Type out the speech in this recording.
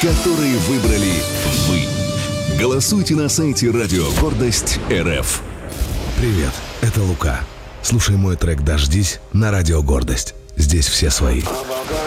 который выбрали вы. Голосуйте на сайте Радио Гордость РФ. Привет, это Лука. Слушай мой трек «Дождись» на Радио Гордость. Здесь все свои.